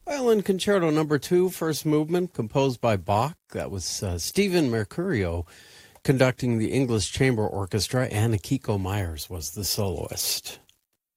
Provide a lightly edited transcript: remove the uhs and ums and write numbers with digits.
Violin Concerto Number 2, First Movement, composed by Bach. That was Stephen Mercurio conducting the English Chamber Orchestra, and Akiko Myers was the soloist.